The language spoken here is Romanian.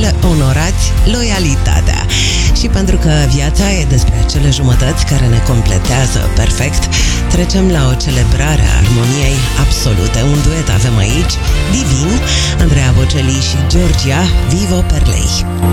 le onorați loialitatea. Și pentru că viața e despre acele jumătăți care ne completează perfect, trecem la o celebrare a armoniei absolute. Un duet avem aici, divin, Andreea Bocelli și Georgia Vivo per lei.